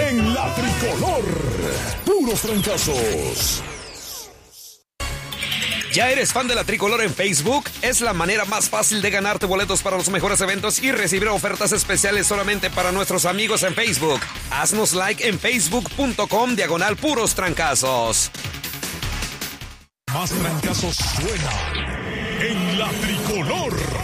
en la tricolor. Puros trancazos. ¿Ya eres fan de la Tricolor en Facebook? Es la manera más fácil de ganarte boletos para los mejores eventos y recibir ofertas especiales solamente para nuestros amigos en Facebook. Haznos like en facebook.com/puros trancazos. Más trancazos suena en la Tricolor.